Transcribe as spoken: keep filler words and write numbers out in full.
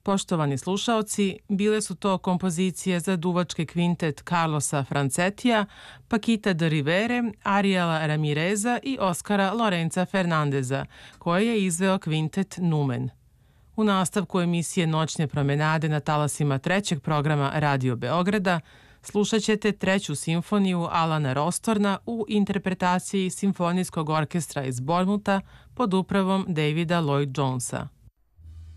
Poštovani slušaoci, bile su to kompozicije za duvački kvintet Carlosa Francetija, Paquita de Rivere, Ariela Ramireza i Oskara Lorenza Fernandeza, koje je izveo kvintet Numen. U nastavku emisije Noćne promenade na talasima trećeg programa Radio Beograda slušat ćete treću simfoniju Alana Rostorna u interpretaciji Simfonijskog orkestra iz Bournemoutha pod upravom Davida Lloyd Jonesa.